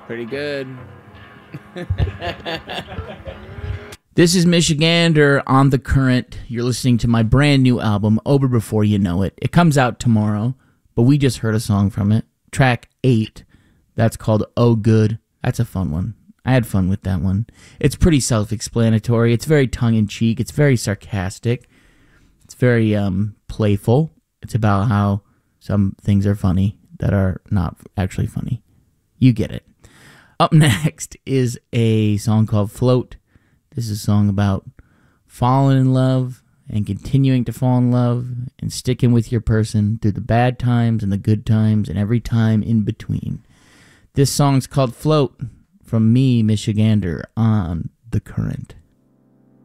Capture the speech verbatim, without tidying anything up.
Pretty good. This is Michigander on The Current. You're listening to my brand new album, Over Before You Know It. It comes out tomorrow, but we just heard a song from it. Track eight. That's called Oh Good. That's a fun one. I had fun with that one. It's pretty self-explanatory. It's very tongue-in-cheek. It's very sarcastic. It's very um, playful. It's about how some things are funny that are not actually funny. You get it. Up next is a song called Float. This is a song about falling in love and continuing to fall in love and sticking with your person through the bad times and the good times and every time in between. This song's called Float from me, Michigander, on The Current.